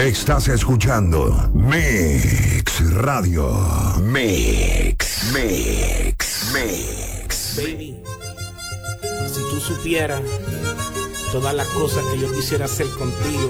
Estás escuchando Mix Radio. Mix. Baby, si tú supieras todas las cosas que yo quisiera hacer contigo.